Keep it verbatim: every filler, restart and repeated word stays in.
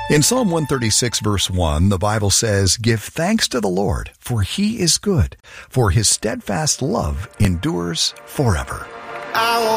In Psalm one thirty-six, verse one, the Bible says, "Give thanks to the Lord, for he is good, for his steadfast love endures forever." I